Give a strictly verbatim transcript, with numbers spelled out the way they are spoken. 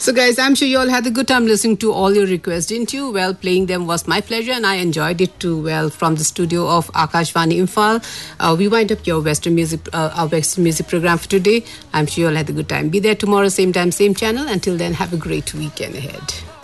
So, guys, I'm sure you all had a good time listening to all your requests, didn't you? Well, playing them was my pleasure, and I enjoyed it too. Well, from the studio of Akashvani Imphal, uh, we wind up your Western music, uh, our Western music program for today. I'm sure you all had a good time. Be there tomorrow, same time, same channel. Until then, have a great weekend ahead.